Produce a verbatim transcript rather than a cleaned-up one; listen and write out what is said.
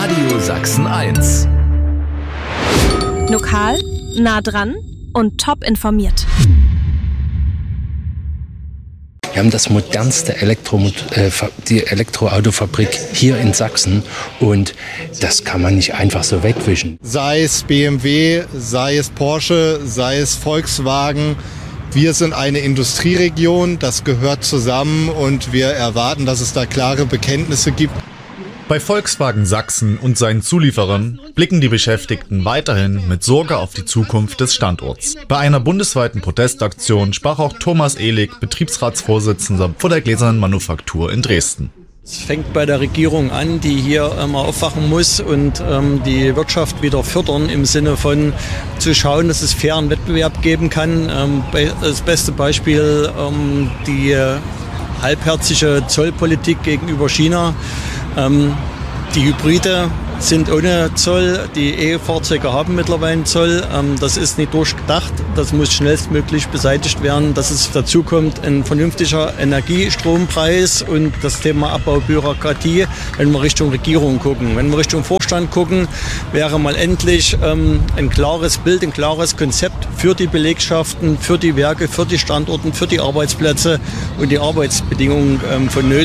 Radio Sachsen eins. Lokal, nah dran und top informiert. Wir haben das modernste Elektro, äh, die Elektroautofabrik hier in Sachsen und das kann man nicht einfach so wegwischen. Sei es B M W, sei es Porsche, sei es Volkswagen. Wir sind eine Industrieregion, das gehört zusammen und wir erwarten, dass es da klare Bekenntnisse gibt. Bei Volkswagen Sachsen und seinen Zulieferern blicken die Beschäftigten weiterhin mit Sorge auf die Zukunft des Standorts. Bei einer bundesweiten Protestaktion sprach auch Thomas Ehlig, Betriebsratsvorsitzender, vor der Gläsernen Manufaktur in Dresden. Es fängt bei der Regierung an, die hier ähm, aufwachen muss und ähm, die Wirtschaft wieder fördern im Sinne von zu schauen, dass es fairen Wettbewerb geben kann. Ähm, das beste Beispiel ähm, die halbherzige Zollpolitik gegenüber China. Ähm, die Hybride sind ohne Zoll, die E-Fahrzeuge haben mittlerweile einen Zoll. Ähm, das ist nicht durchgedacht, das muss schnellstmöglich beseitigt werden, dass es dazu kommt ein vernünftiger Energiestrompreis und das Thema Abbau Bürokratie, wenn wir Richtung Regierung gucken. Wenn wir Richtung Vorstand gucken, wäre mal endlich ähm, ein klares Bild, ein klares Konzept für die Belegschaften, für die Werke, für die Standorte, für die Arbeitsplätze und die Arbeitsbedingungen ähm, vonnöten.